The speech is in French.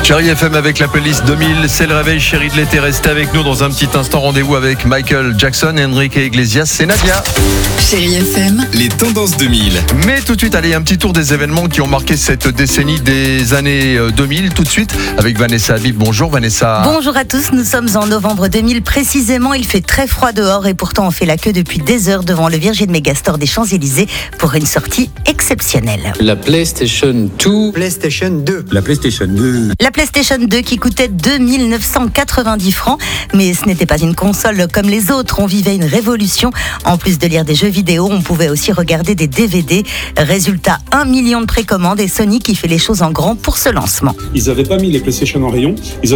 Chérie FM avec la playlist 2000, c'est le réveil chérie de l'été. Restez avec nous dans un petit instant. Rendez-vous avec Michael Jackson, Enrique Iglesias, c'est Nadia. Chérie FM, Les tendances 2000. Mais tout de suite, allez, un petit tour des événements qui ont marqué cette décennie des années 2000. Tout de suite avec Vanessa Habib. Bonjour Vanessa. Bonjour à tous, nous sommes en novembre 2000 précisément. Il fait très froid dehors et pourtant on fait la queue depuis des heures devant le Virgin Megastore des Champs-Élysées pour une sortie exceptionnelle. La PlayStation 2. PlayStation 2. La PlayStation 2. La PlayStation 2 qui coûtait 2 990 francs, mais ce n'était pas une console comme les autres, on vivait une révolution. En plus de lire des jeux vidéo, on pouvait aussi regarder des DVD. Résultat, 1 million de précommandes et Sony qui fait les choses en grand pour ce lancement. Ils n'avaient pas mis les PlayStation en rayon.